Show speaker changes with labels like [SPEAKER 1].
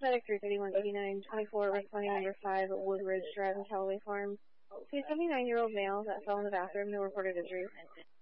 [SPEAKER 1] Medic 331-8924, responding number 5, Woodridge Drive in Callaway Farms. To a 79-year-old male that fell in the bathroom, no reported injuries.